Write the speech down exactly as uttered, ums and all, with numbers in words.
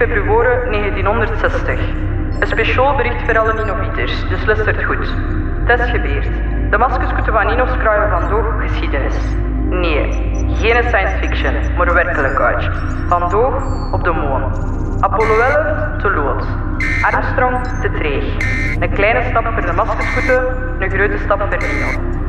februari negentienhonderdzestig. Een speciaal bericht voor alle Ninovieters, dus luistert goed. Het is gebeurd. De maskenskutten van Nino schrijven vandaag geschiedenis. Nee, geen science fiction, maar werkelijkheid. Vandaag op de maan. Apollo elf te lood. Armstrong te treeg. Een kleine stap voor de maskenskutten, een grote stap voor Nino.